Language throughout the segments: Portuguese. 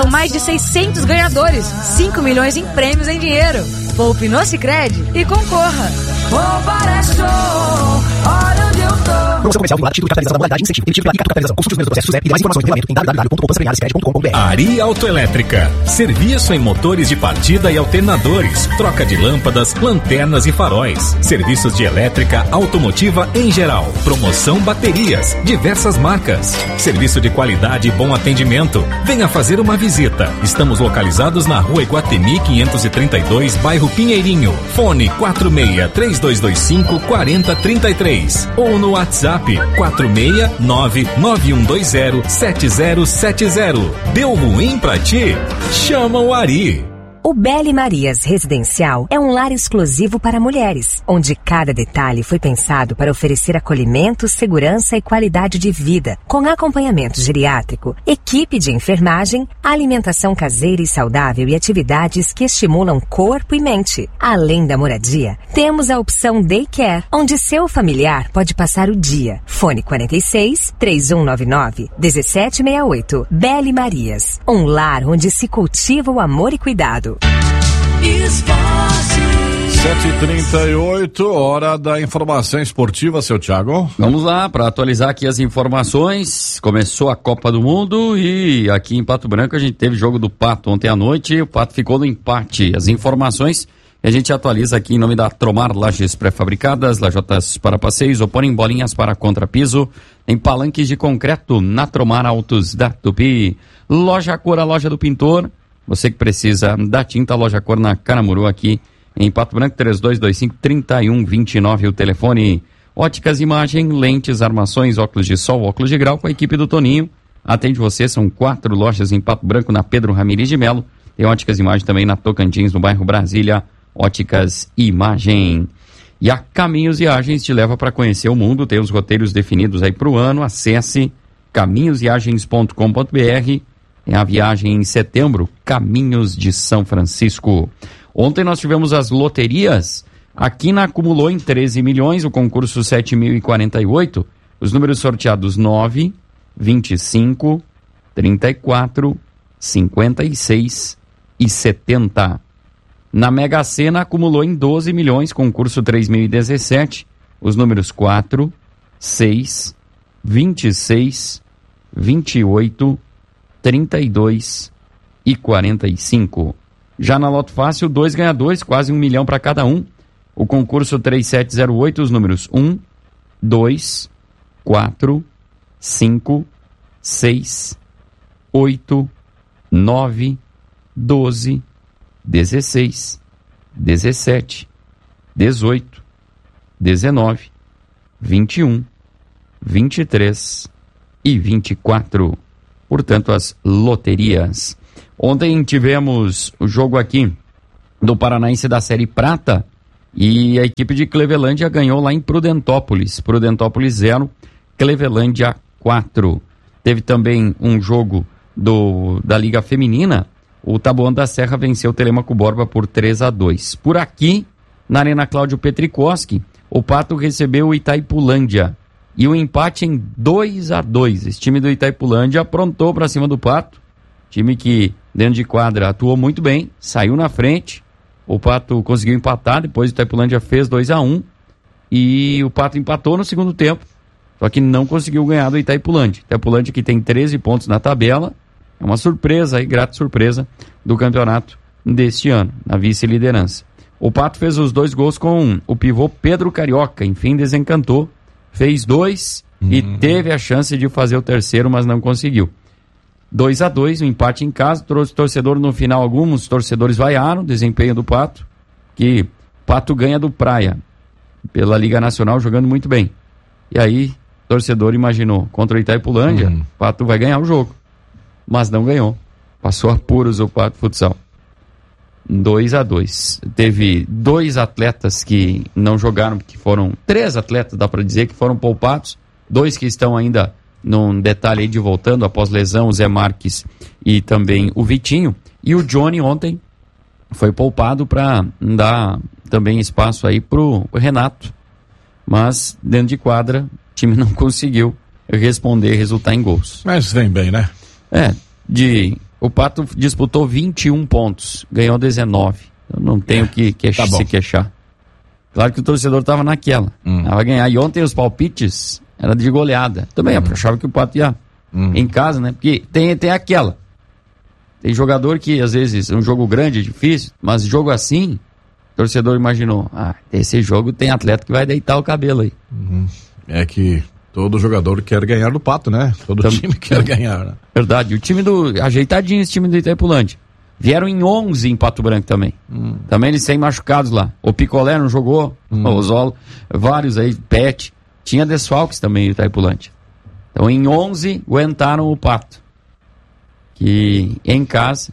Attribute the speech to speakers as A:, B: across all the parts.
A: mais de 600 ganhadores, 5 milhões em prêmios em dinheiro. Poupe no Sicredi e concorra.
B: Poupar é show, olha onde eu tô.
C: Promoção comercial vinculada, título de capitalização da modalidade incentivo. Emitido pela Capitalização. Consulte os meus processos e mais informações no regulamento em www.poupançapremiadasicredi.com.br.
D: Ari Autoelétrica. Serviço em motores de partida e alternadores. Troca de lâmpadas, lanternas e faróis. Serviços de elétrica automotiva em geral. Promoção baterias. Diversas marcas. Serviço de qualidade e bom atendimento. Venha fazer uma visita. Estamos localizados na Rua Iguatemi 532, bairro Pinheirinho. Fone 46-3225-4033 ou no WhatsApp 469-9120-7070. Deu ruim pra ti? Chama o Ari.
E: O Belle Marias Residencial é um lar exclusivo para mulheres, onde cada detalhe foi pensado para oferecer acolhimento, segurança e qualidade de vida, com acompanhamento geriátrico, equipe de enfermagem, alimentação caseira e saudável e atividades que estimulam corpo e mente. Além da moradia, temos a opção Daycare, onde seu familiar pode passar o dia. Fone 46-3199-1768. Belle Marias, um lar onde se cultiva o amor e cuidado.
F: 7h38, hora da informação esportiva, seu Thiago.
G: Vamos lá, para atualizar aqui as informações. Começou a Copa do Mundo e aqui em Pato Branco a gente teve jogo do Pato ontem à noite e o Pato ficou no empate. As informações a gente atualiza aqui em nome da Tromar Lajes Pré-Fabricadas, lajotas para passeios, oporem bolinhas para contrapiso, em palanques de concreto na Tromar Autos da Tupi. Loja Cor, a loja do pintor. Você que precisa da tinta, Loja Cor na Caramuru, aqui em Pato Branco, 3225-3129, o telefone. Óticas Imagem, lentes, armações, óculos de sol, óculos de grau, com a equipe do Toninho. Atende você, são 4 lojas em Pato Branco, na Pedro Ramires de Melo. Tem Óticas Imagem também na Tocantins, no bairro Brasília. Óticas Imagem. E a Caminhos Viagens te leva para conhecer o mundo, tem os roteiros definidos aí para o ano. Acesse caminhosviagens.com.br. Tem a viagem em setembro, Caminhos de São Francisco. Ontem nós tivemos as loterias. A Quina acumulou em 13 milhões, o concurso 7.048. Os números sorteados 9, 25, 34, 56 e 70. Na Mega Sena acumulou em 12 milhões, concurso 3.017. Os números 4, 6, 26, 28, 32 e 45. Já na Loto Fácil, 2 ganhadores, quase 1 milhão para cada um. O concurso 3708, os números 1, 2, 4, 5, 6, 8, 9, 12, 16, 17, 18, 19, 21, 23 e 24. Portanto, as loterias. Ontem tivemos o jogo aqui do Paranaense da Série Prata e a equipe de Clevelândia ganhou lá em Prudentópolis. Prudentópolis 0, Clevelândia 4. Teve também um jogo da Liga Feminina. O Taboão da Serra venceu o Telêmaco Borba por 3-2. Por aqui, na Arena Cláudio Petrikoski, o Pato recebeu o Itaipulândia. E o empate em 2-2. Esse time do Itaipulândia aprontou para cima do Pato. Time que, dentro de quadra, atuou muito bem, saiu na frente. O Pato conseguiu empatar, depois o Itaipulândia fez 2-1. E o Pato empatou no segundo tempo. Só que não conseguiu ganhar do Itaipulândia. Itaipulândia que tem 13 pontos na tabela. É uma surpresa aí, grata surpresa do campeonato deste ano, na vice-liderança. O Pato fez os 2 gols com o pivô Pedro Carioca. Enfim, desencantou. Fez 2 e teve a chance de fazer o terceiro, mas não conseguiu. 2-2, um empate em casa, trouxe torcedor no final. Alguns torcedores vaiaram o desempenho do Pato, que Pato ganha do Praia pela Liga Nacional jogando muito bem. E aí, o torcedor imaginou, contra o Itaipulândia, Pato vai ganhar o jogo. Mas não ganhou. Passou apuros o Pato Futsal. 2-2. Teve 2 atletas que não jogaram, que foram 3 atletas, dá para dizer, que foram poupados. 2 que estão ainda num detalhe aí de voltando após lesão, o Zé Marques e também o Vitinho. E o Johnny ontem foi poupado para dar também espaço aí pro Renato. Mas dentro de quadra, o time não conseguiu responder, resultar em gols.
F: Mas vem bem, né?
G: De O Pato disputou 21 pontos, ganhou 19. Eu não tenho que se queixar. Claro que o torcedor estava naquela. Vai ganhar. E ontem os palpites era de goleada. Também eu achava que o Pato ia em casa, né? Porque tem aquela. Tem jogador que, às vezes, um jogo grande é difícil, mas jogo assim, o torcedor imaginou, esse jogo tem atleta que vai deitar o cabelo aí.
F: É que todo jogador quer ganhar do Pato, né? Todo time quer ganhar, né?
G: Verdade. O time ajeitadinho, esse time do Itaipulândia. Vieram em 11 em Pato Branco também. Também eles têm machucados lá. O Picolé não jogou, o Zolo, vários aí, Pet. Tinha desfalques também em Itaipulândia. Então em 11 aguentaram o Pato. Que em casa,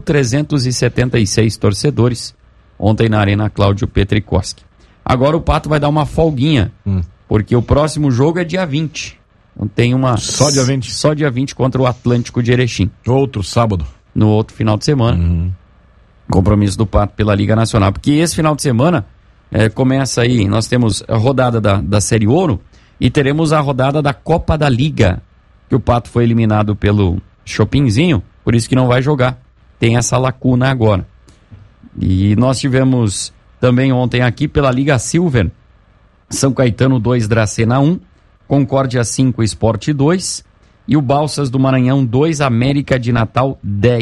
G: 1.376 torcedores. Ontem na Arena Cláudio Petrikoski. Agora o Pato vai dar uma folguinha. Porque o próximo jogo é dia 20. Então tem uma...
F: Só dia 20?
G: Só dia 20 contra o Atlântico de Erechim.
F: Outro sábado.
G: No outro final de semana. Compromisso do Pato pela Liga Nacional. Porque esse final de semana começa aí, nós temos a rodada da Série Ouro e teremos a rodada da Copa da Liga, que o Pato foi eliminado pelo Chopinzinho, por isso que não vai jogar. Tem essa lacuna agora. E nós tivemos também ontem aqui pela Liga Silver, São Caetano 2, Dracena 1, Concórdia 5, Sport 2, e o Balsas do Maranhão 2, América de Natal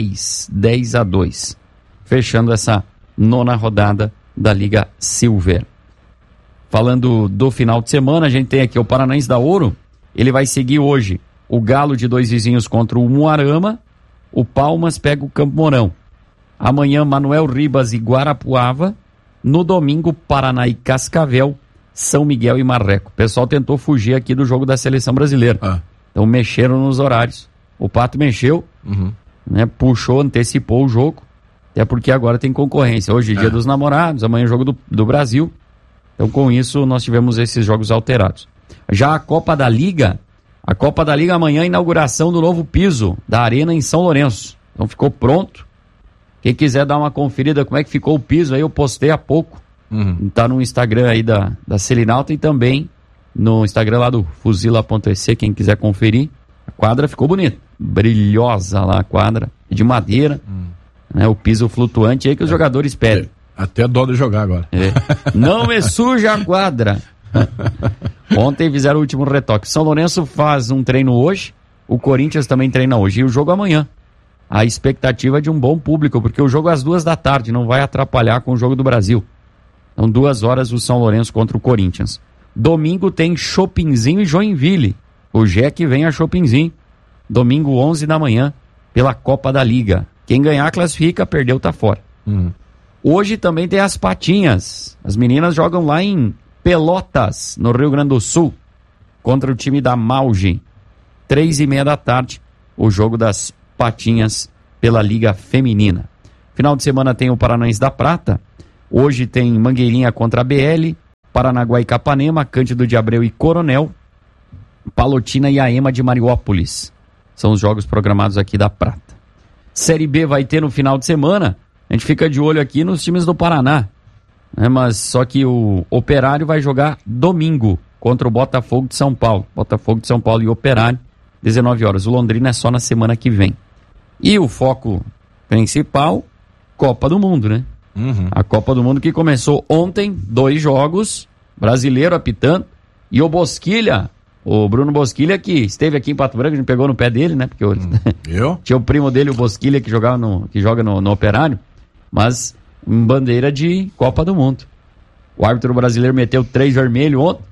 G: 10-2. Fechando essa 9ª rodada da Liga Silver. Falando do final de semana, a gente tem aqui o Paranaense da Ouro. Ele vai seguir hoje o Galo de Dois Vizinhos contra o Umuarama. O Palmas pega o Campo Mourão. Amanhã, Manuel Ribas e Guarapuava. No domingo, Paraná e Cascavel, São Miguel e Marreco. O pessoal tentou fugir aqui do jogo da Seleção Brasileira. Então mexeram nos horários. O Pato mexeu, né, puxou, antecipou o jogo. Até porque agora tem concorrência. Hoje é Dia dos Namorados, amanhã é jogo do Brasil. Então com isso nós tivemos esses jogos alterados. Já a Copa da Liga amanhã, inauguração do novo piso da Arena em São Lourenço. Então ficou pronto. Quem quiser dar uma conferida como é que ficou o piso, aí eu postei há pouco. Tá no Instagram aí da Selinalta e também no Instagram lá do fuzila.ec, quem quiser conferir. A quadra ficou bonita, brilhosa lá a quadra, de madeira, né, o piso flutuante aí que os jogadores pedem.
F: Até dó de jogar agora.
G: Não me suja a quadra. Ontem fizeram o último retoque. São Lourenço faz um treino hoje, o Corinthians também treina hoje e o jogo amanhã. A expectativa é de um bom público, porque o jogo é às 14h não vai atrapalhar com o jogo do Brasil. Então 2h o São Lourenço contra o Corinthians. Domingo tem Chopinzinho e Joinville. O Jack vem a Chopinzinho. Domingo 11 da manhã pela Copa da Liga. Quem ganhar classifica, perdeu tá fora. Hoje também tem as Patinhas. As meninas jogam lá em Pelotas, no Rio Grande do Sul, contra o time da Mauge. 3h30 da tarde, o jogo das Patinhas pela Liga Feminina. Final de semana tem o Paranaense da Prata. Hoje tem Mangueirinha contra a BL, Paranaguá e Capanema, Cândido de Abreu e Coronel, Palotina e a EMA de Mariópolis. São os jogos programados aqui da Prata. Série B vai ter no final de semana. A gente fica de olho aqui nos times do Paraná, né? Mas só que o Operário vai jogar domingo contra o Botafogo de São Paulo. Botafogo de São Paulo e Operário, 19h. O Londrina é só na semana que vem. E o foco principal, Copa do Mundo, né? A Copa do Mundo que começou ontem, 2 jogos, brasileiro apitando, e o Bosquilha, o Bruno Bosquilha, que esteve aqui em Pato Branco, a gente pegou no pé dele, né? Porque tinha o primo dele, o Bosquilha, que joga no Operário, mas em bandeira de Copa do Mundo. O árbitro brasileiro meteu 3 vermelhos ontem,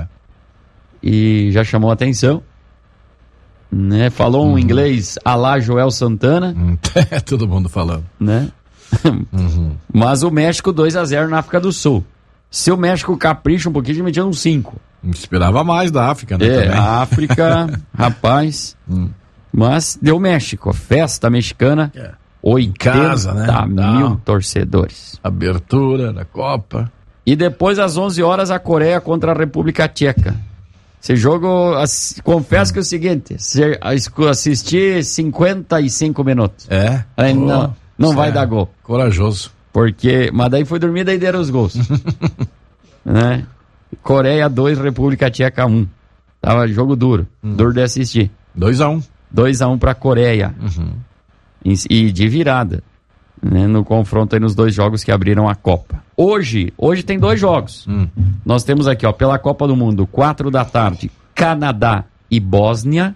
G: e já chamou a atenção, né? Falou um inglês à la Joel Santana.
F: Todo mundo falando.
G: Né? Mas o México 2-0 na África do Sul. Se o México capricha um pouquinho, metia um 5.
F: Esperava mais da África, né? Também.
G: A África, rapaz. Mas deu México, festa mexicana. 80
F: casa, né?
G: mil torcedores.
F: Abertura da Copa.
G: E depois, às 11h, a Coreia contra a República Tcheca. Esse jogo, confesso que é o seguinte, assisti 55 minutos. Aí não vai dar gol.
F: Corajoso.
G: Mas daí foi dormir, daí deram os gols. Né? Coreia 2, República Tcheca 1. Tava jogo duro, duro de assistir.
F: 2-1.
G: 2-1 pra Coreia. E de virada, né, no confronto aí nos 2 jogos que abriram a Copa. Hoje tem 2 jogos. Nós temos aqui, ó, pela Copa do Mundo, 4 da tarde, Canadá e Bósnia.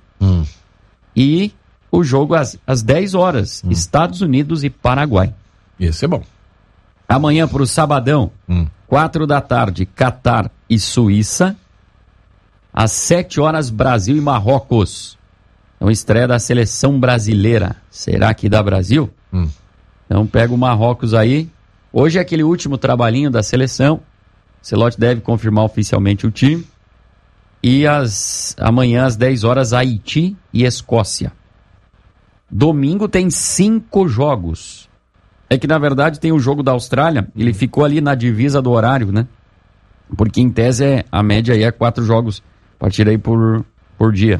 G: E o jogo às 10 horas, Estados Unidos e Paraguai.
F: Esse é bom.
G: Amanhã pro sabadão, 4 da tarde, Catar e Suíça. Às 7 horas, Brasil e Marrocos. Então, estreia da seleção brasileira. Será que dá Brasil? Então, pega o Marrocos aí. Hoje é aquele último trabalhinho da seleção. O Celote deve confirmar oficialmente o time. E amanhã, às 10 horas, Haiti e Escócia. Domingo tem 5 jogos. É que, na verdade, tem o jogo da Austrália. Ele ficou ali na divisa do horário, né? Porque, em tese, a média aí é 4 jogos. A partir aí por dia.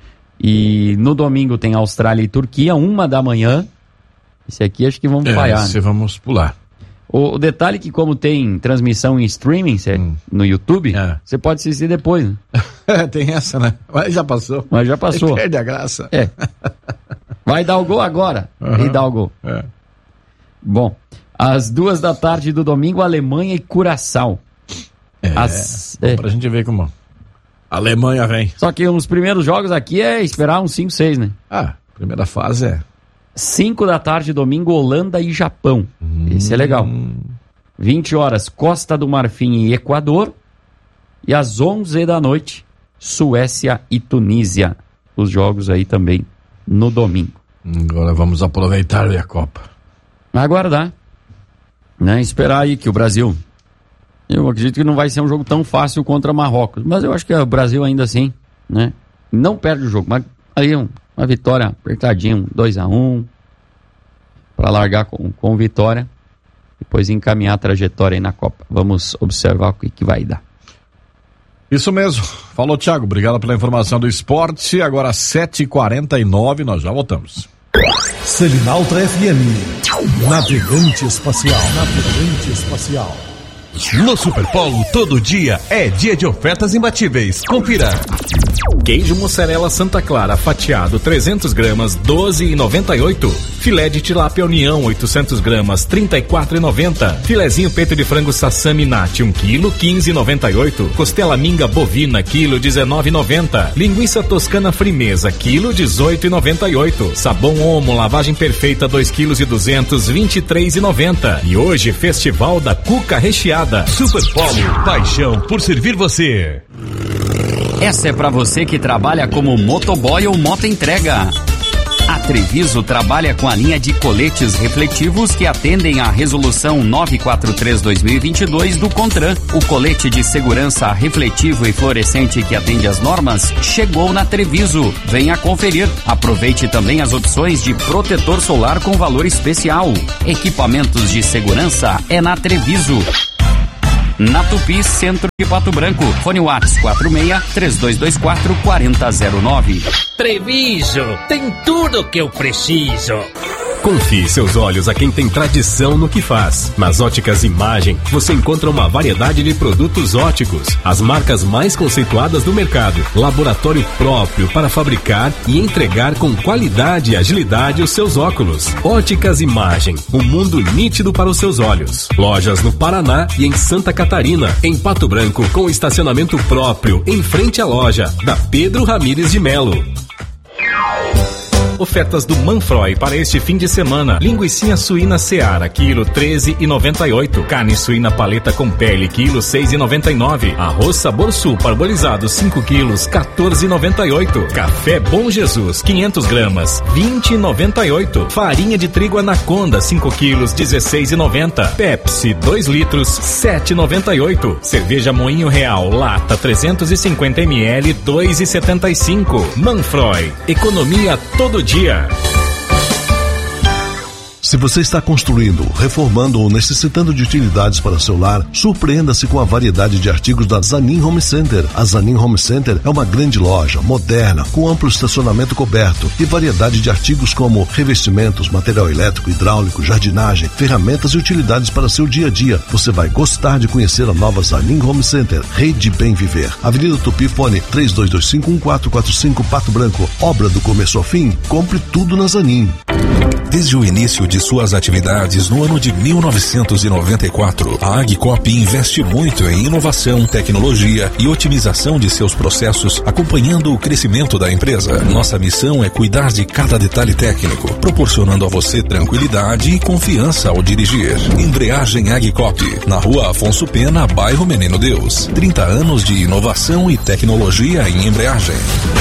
G: E no domingo tem Austrália e Turquia, 1 da manhã. Esse aqui acho que vamos falhar.
F: Esse vamos pular.
G: O detalhe é que como tem transmissão em streaming no YouTube, você pode assistir depois, né?
F: Tem essa, né? Mas já passou. Perde a graça.
G: Vai dar o gol agora. E dá o gol. Bom, às 2 da tarde do domingo, Alemanha e Curaçao.
F: Pra gente ver como a Alemanha vem.
G: Só que os primeiros jogos aqui é esperar uns 5, 6, né?
F: Primeira fase é
G: 5 da tarde, domingo, Holanda e Japão. Esse é legal. 20 horas, Costa do Marfim e Equador. E às 11 da noite, Suécia e Tunísia. Os jogos aí também no domingo.
F: Agora vamos aproveitar a Copa.
G: Aguardar. Né? Esperar aí que o Brasil... Eu acredito que não vai ser um jogo tão fácil contra Marrocos. Mas eu acho que o Brasil ainda assim, né? Não perde o jogo. Mas aí uma vitória apertadinha, 2-1. Para largar com vitória. Depois encaminhar a trajetória aí na Copa. Vamos observar o que vai dar.
F: Isso mesmo. Falou, Thiago. Obrigado pela informação do esporte. Agora 7h49, nós já voltamos.
C: Selinaltra FM. Navegante espacial.
H: No Superpolo, todo dia é dia de ofertas imbatíveis. Confira.
D: Queijo mussarela Santa Clara fatiado 300 gramas 12,98. Filé de tilápia União 800 gramas 34,90. Filezinho peito de frango Sassami Nati 1 kg 15,98. Costela minga bovina quilo 19,90. Linguiça toscana Frimeza quilo 18,98. Sabão Omo lavagem perfeita 2 kg e 200 23,90. E hoje festival da cuca recheada.
H: Superpolo, paixão por servir você.
G: Essa é pra você que trabalha como motoboy ou motoentrega. A Treviso trabalha com a linha de coletes refletivos que atendem à resolução 943/2022 do CONTRAN. O colete de segurança refletivo e fluorescente que atende às normas chegou na Treviso. Venha conferir. Aproveite também as opções de protetor solar com valor especial. Equipamentos de segurança é na Treviso. Na Tupi, centro de Pato Branco. Fone Whats 46-3224-4009.
I: Treviso, tem tudo que eu preciso.
D: Confie seus olhos a quem tem tradição no que faz. Nas Óticas Imagem, você encontra uma variedade de produtos óticos, as marcas mais conceituadas do mercado, laboratório próprio para fabricar e entregar com qualidade e agilidade os seus óculos. Óticas Imagem, um mundo nítido para os seus olhos. Lojas no Paraná e em Santa Catarina, em Pato Branco, com estacionamento próprio, em frente à loja, da Pedro Ramires de Melo. Ofertas do Manfroy para este fim de semana. Linguicinha suína Seara, quilo 13,98. Carne suína paleta com pele, quilo 6,99. Arroz Sabor Sul parbolizado 5 quilos, 14,98. Café Bom Jesus, 500 gramas, 20,98. Farinha de trigo Anaconda, 5 quilos, 16,90. Pepsi, 2 litros, 7,98. Cerveja Moinho Real, lata 350 ml, 2,75. Manfroy, economia todo dia.
J: Se você está construindo, reformando ou necessitando de utilidades para seu lar, surpreenda-se com a variedade de artigos da Zanin Home Center. A Zanin Home Center é uma grande loja, moderna, com amplo estacionamento coberto e variedade de artigos como revestimentos, material elétrico, hidráulico, jardinagem, ferramentas e utilidades para seu dia a dia. Você vai gostar de conhecer a nova Zanin Home Center, Rede Bem Viver. Avenida Tupi, fone 32251445, Pato Branco. Obra do começo ao fim, compre tudo na Zanin.
K: Desde o início de suas atividades no ano de 1994, a Agcop investe muito em inovação, tecnologia e otimização de seus processos, acompanhando o crescimento da empresa. Nossa missão é cuidar de cada detalhe técnico, proporcionando a você tranquilidade e confiança ao dirigir. Embreagem Agcop, na Rua Afonso Pena, bairro Menino Deus. 30 anos de inovação e tecnologia em embreagem.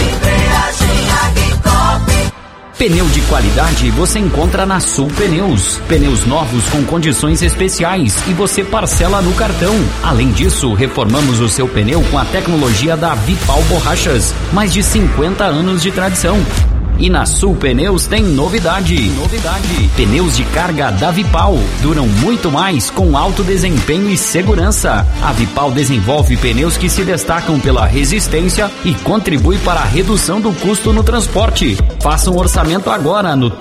L: Pneu de qualidade você encontra na Sul Pneus. Pneus novos com condições especiais e você parcela no cartão. Além disso, reformamos o seu pneu com a tecnologia da Vipal Borrachas. Mais de 50 anos de tradição. E na Sul Pneus tem novidade. Pneus de carga da Vipal duram muito mais com alto desempenho e segurança. A Vipal desenvolve pneus que se destacam pela resistência e contribui para a redução do custo no transporte. Faça um orçamento agora no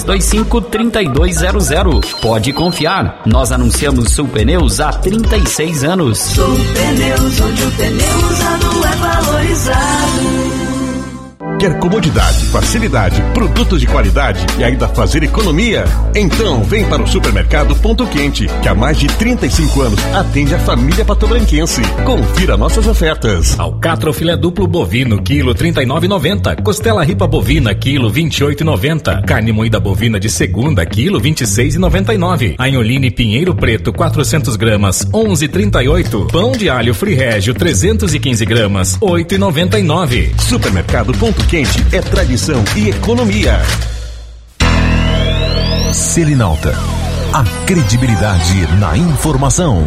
L: 3225-3200. Pode confiar, nós anunciamos Sul Pneus há 36 anos.
B: Sul Pneus, onde o pneu usado é valorizado.
H: Quer comodidade, facilidade, produtos de qualidade e ainda fazer economia? Então vem para o Supermercado Ponto Quente, que há mais de 35 anos atende a família patobranquense. Confira nossas ofertas.
D: Alcatra filé duplo bovino, quilo R$39,90. Costela ripa bovina, quilo R$28,90. Carne moída bovina de segunda, quilo R$26,99. Anholine Pinheiro Preto, 400 gramas, R$11,38. Pão de alho Free Régio, 315 gramas, R$8,99.
H: Supermercado Ponto Quente é tradição e economia.
K: Selinalta, a credibilidade na informação.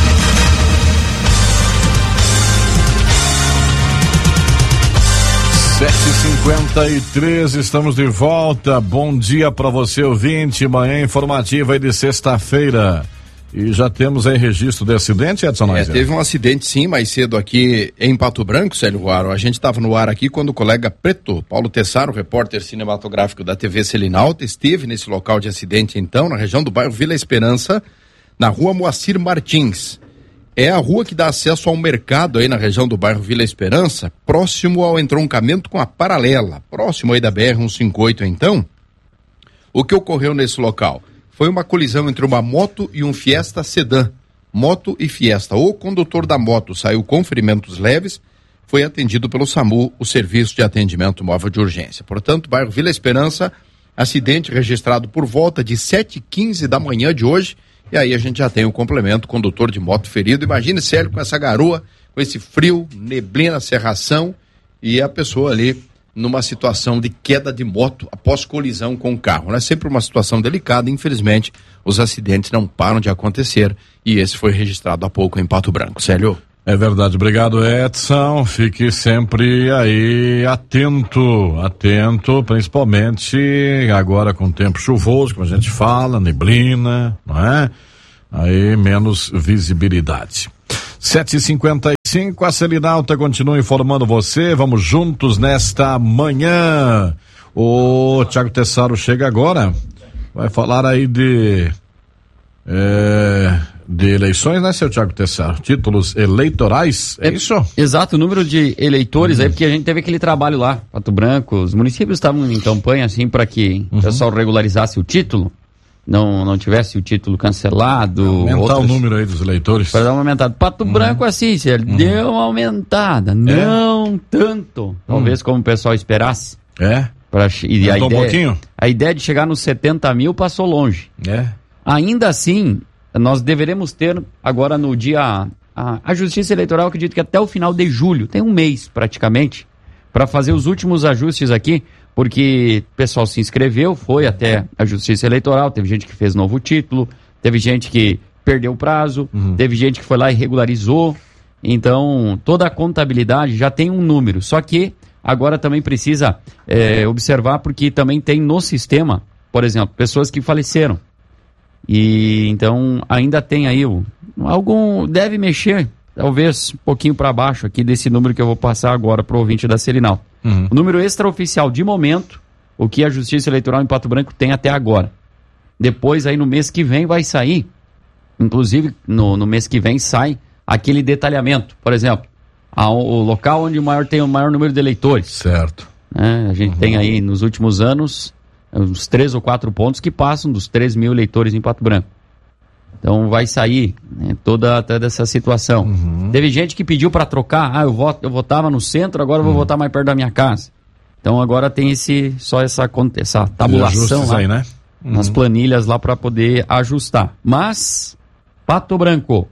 F: 7h53, estamos de volta. Bom dia para você, ouvinte. Manhã informativa aí de sexta-feira. E já temos aí registro de acidente, Edson Neuser?
M: Teve um acidente sim, mais cedo aqui em Pato Branco, Célio Ruaro. A gente estava no ar aqui quando o colega Preto, Paulo Tessaro, repórter cinematográfico da TV Selinalta, esteve nesse local de acidente então, na região do bairro Vila Esperança, na rua Moacir Martins. É a rua que dá acesso ao mercado aí na região do bairro Vila Esperança, próximo ao entroncamento com a Paralela, próximo aí da BR-158 então. O que ocorreu nesse local? Foi uma colisão entre uma moto e um Fiesta sedã. Moto e Fiesta. O condutor da moto saiu com ferimentos leves, foi atendido pelo SAMU, o Serviço de Atendimento Móvel de Urgência. Portanto, bairro Vila Esperança, acidente registrado por volta de 7h15 da manhã de hoje. E aí a gente já tem o complemento, condutor de moto ferido. Imagine, Célio, com essa garoa, com esse frio, neblina, cerração e a pessoa ali numa situação de queda de moto após colisão com o carro. É sempre uma situação delicada, infelizmente, os acidentes não param de acontecer e esse foi registrado há pouco em Pato Branco. Célio?
F: É verdade, obrigado, Edson. Fique sempre aí atento, principalmente agora com tempo chuvoso, como a gente fala, neblina, não é? Aí menos visibilidade. 7h55, a Selinalta continua informando você, vamos juntos nesta manhã. O Thiago Tessaro chega agora, vai falar aí de eleições, né, seu Thiago Tessaro? Títulos eleitorais, é isso?
G: Exato, o número de eleitores aí, porque a gente teve aquele trabalho lá, Pato Branco, os municípios estavam em campanha assim para que o pessoal regularizasse o título. Não tivesse o título cancelado.
F: Aumentar o número aí dos eleitores.
G: Para dar uma aumentada. Pato Branco assim, deu uma aumentada. Não tanto. Talvez como o pessoal esperasse.
F: Aumentou um pouquinho?
G: A ideia de chegar nos 70 mil passou longe. Ainda assim, nós deveremos ter agora no dia... A Justiça Eleitoral, acredito que até o final de julho, tem um mês praticamente, para fazer os últimos ajustes aqui, porque o pessoal se inscreveu, foi até a Justiça Eleitoral, teve gente que fez novo título, teve gente que perdeu o prazo, teve gente que foi lá e regularizou. Então, toda a contabilidade já tem um número, só que agora também precisa observar, porque também tem no sistema, por exemplo, pessoas que faleceram. E então ainda tem aí deve mexer, talvez um pouquinho para baixo aqui desse número que eu vou passar agora para o ouvinte da Selinalta. O número extraoficial de momento, o que a Justiça Eleitoral em Pato Branco tem até agora. Depois aí no mês que vem vai sair, inclusive no mês que vem sai aquele detalhamento, por exemplo, o local onde tem o maior número de eleitores.
F: Certo.
G: A gente tem aí nos últimos anos uns 3 ou 4 pontos que passam dos 3 mil eleitores em Pato Branco. Então vai sair, né, toda essa situação. Teve gente que pediu para trocar, eu votava no centro, agora eu vou votar mais perto da minha casa. Então agora tem essa tabulação lá,
F: aí, né?
G: nas planilhas lá para poder ajustar. Mas Pato Branco,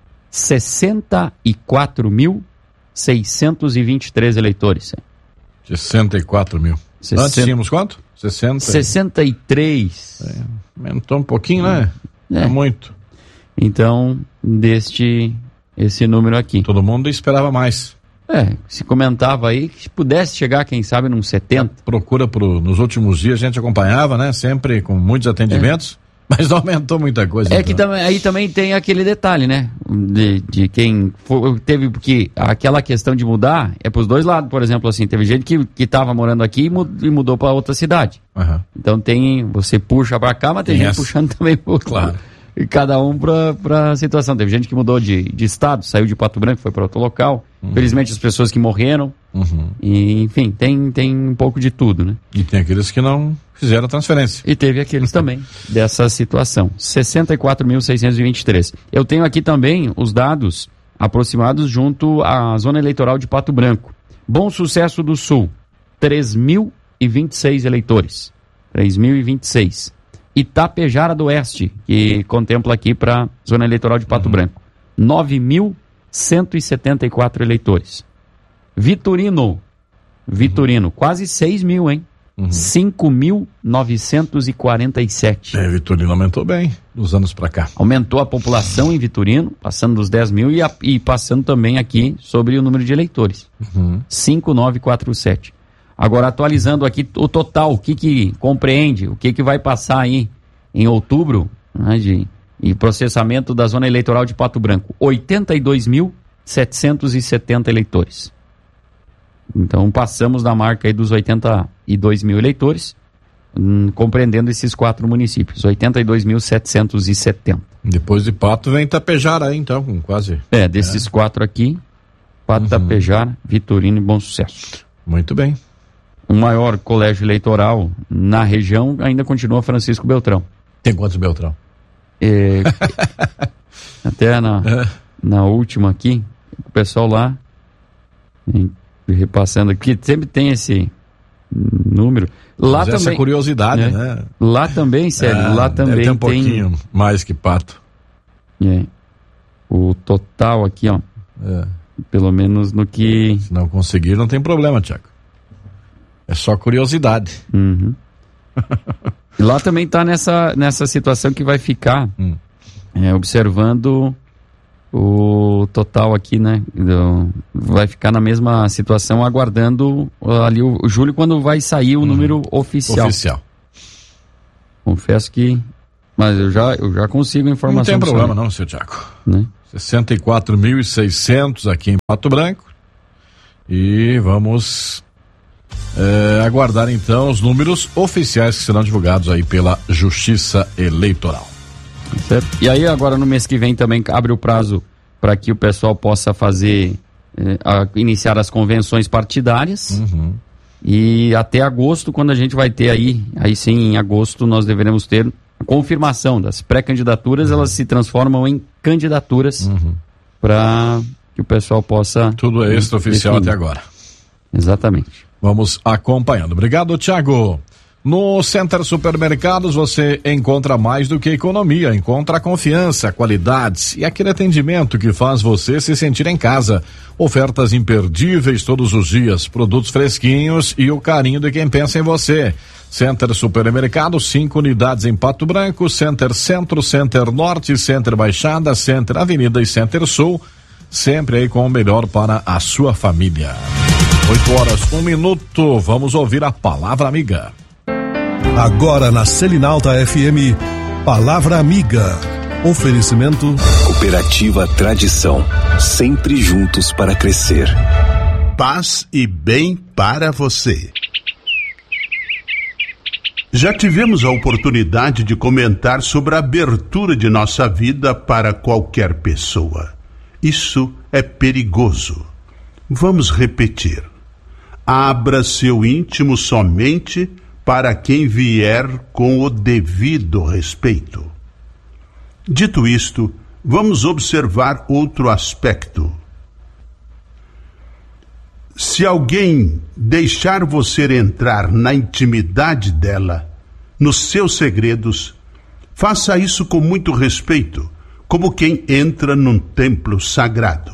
G: 64.623 eleitores.
F: 64 mil. Antes tínhamos quanto?
G: 63.
F: Aumentou um pouquinho, né? É muito.
G: Então, esse número aqui.
F: Todo mundo esperava mais.
G: Se comentava aí que pudesse chegar, quem sabe, num 70.
F: Procura nos últimos dias, a gente acompanhava, né? Sempre com muitos atendimentos, mas não aumentou muita coisa.
G: Que aí também tem aquele detalhe, né? De quem teve, porque aquela questão de mudar é pros dois lados, por exemplo, assim, teve gente que tava morando aqui e mudou para outra cidade. Então você puxa para cá, mas tem gente puxando também pro outro. Claro. E cada um para a situação. Teve gente que mudou de estado, saiu de Pato Branco, foi para outro local. Felizmente as pessoas que morreram. E, enfim, tem um pouco de tudo, né?
F: E tem aqueles que não fizeram a transferência.
G: E teve aqueles também dessa situação. 64.623. Eu tenho aqui também os dados aproximados junto à zona eleitoral de Pato Branco. Bom Sucesso do Sul, 3.026 eleitores. 3.026. Itapejara do Oeste, que contempla aqui para a zona eleitoral de Pato Branco, 9.174 eleitores. Vitorino, quase 6 mil, hein? 5.947.
F: Vitorino aumentou bem dos anos para cá.
G: Aumentou a população em Vitorino, passando dos 10 mil e passando também aqui sobre o número de eleitores. 5.947. Agora, atualizando aqui o total, o que compreende, o que vai passar aí em outubro, né, de processamento da zona eleitoral de Pato Branco, 82.770 eleitores. Então, passamos da marca aí dos 82 mil eleitores, compreendendo esses 4 municípios, 82.770.
F: Depois de Pato vem Itapejara aí, então, com quase...
G: desses 4 aqui, Pato, Itapejara, Vitorino e Bom Sucesso.
F: Muito bem.
G: O maior colégio eleitoral na região ainda continua Francisco Beltrão.
F: Tem quantos Beltrão?
G: Até na última aqui, o pessoal lá, repassando aqui, sempre tem esse número. Lá
F: mas
G: também,
F: essa curiosidade, né?
G: Lá também, Célio, lá também
F: tem um pouquinho mais que Pato.
G: O total aqui, ó, pelo menos no que...
F: Se não conseguir, não tem problema, Tiago. É só curiosidade.
G: Lá também está nessa situação que vai ficar observando o total aqui, né? Vai ficar na mesma situação, aguardando ali o julho, quando vai sair o número oficial. Confesso que... Mas eu já consigo informação.
F: Não tem problema não, seu Tiago. Né? 64.600 aqui em Pato Branco. E vamos... aguardar então os números oficiais que serão divulgados aí pela Justiça Eleitoral.
G: Certo. E aí agora no mês que vem também abre o prazo para que o pessoal possa fazer, iniciar as convenções partidárias. E até agosto, quando a gente vai ter aí sim em agosto nós deveremos ter a confirmação das pré-candidaturas, elas se transformam em candidaturas para que o pessoal possa...
F: Tudo é extraoficial até agora.
G: Exatamente.
F: Vamos acompanhando. Obrigado, Thiago. No Center Supermercados você encontra mais do que economia, encontra confiança, qualidades e aquele atendimento que faz você se sentir em casa. Ofertas imperdíveis todos os dias, produtos fresquinhos e o carinho de quem pensa em você. Center Supermercado, 5 unidades em Pato Branco, Center Centro, Center Norte, Center Baixada, Center Avenida e Center Sul, sempre aí com o melhor para a sua família. 8h01, vamos ouvir a Palavra Amiga.
J: Agora na Selinalta FM, Palavra Amiga. Oferecimento
K: Cooperativa Tradição, sempre juntos para crescer.
N: Paz e bem para você. Já tivemos a oportunidade de comentar sobre a abertura de nossa vida para qualquer pessoa. Isso é perigoso. Vamos repetir. Abra seu íntimo somente para quem vier com o devido respeito. Dito isto, vamos observar outro aspecto. Se alguém deixar você entrar na intimidade dela, nos seus segredos, faça isso com muito respeito, como quem entra num templo sagrado.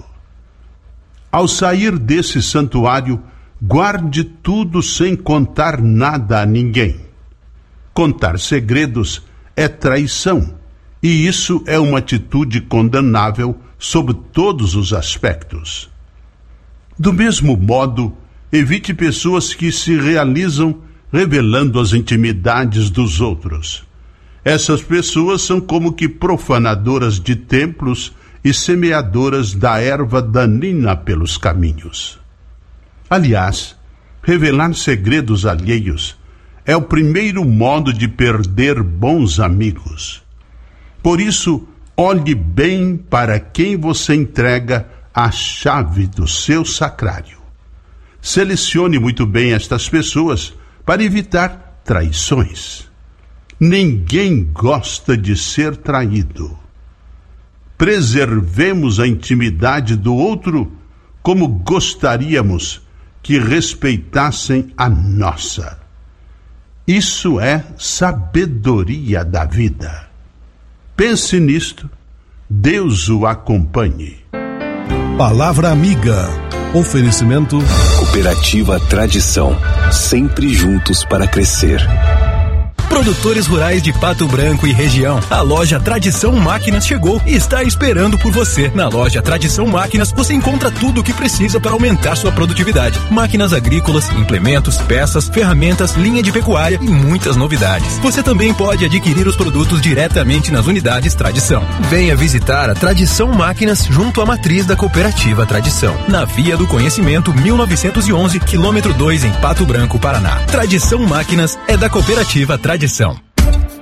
N: Ao sair desse santuário, guarde tudo sem contar nada a ninguém. Contar segredos é traição, e isso é uma atitude condenável sob todos os aspectos. Do mesmo modo, evite pessoas que se realizam revelando as intimidades dos outros. Essas pessoas são como que profanadoras de templos e semeadoras da erva daninha pelos caminhos. Aliás, revelar segredos alheios é o primeiro modo de perder bons amigos. Por isso, olhe bem para quem você entrega a chave do seu sacrário. Selecione muito bem estas pessoas para evitar traições. Ninguém gosta de ser traído. Preservemos a intimidade do outro como gostaríamos que respeitassem a nossa. Isso é sabedoria da vida. Pense nisto. Deus o acompanhe.
J: Palavra amiga. Oferecimento
K: Cooperativa Tradição, sempre juntos para crescer.
C: Produtores rurais de Pato Branco e região. A loja Tradição Máquinas chegou e está esperando por você. Na loja Tradição Máquinas você encontra tudo o que precisa para aumentar sua produtividade. Máquinas agrícolas, implementos, peças, ferramentas, linha de pecuária e muitas novidades. Você também pode adquirir os produtos diretamente nas unidades Tradição. Venha visitar a Tradição Máquinas junto à matriz da Cooperativa Tradição, na Via do Conhecimento 1911, quilômetro 2 em Pato Branco, Paraná. Tradição Máquinas é da Cooperativa Tradição.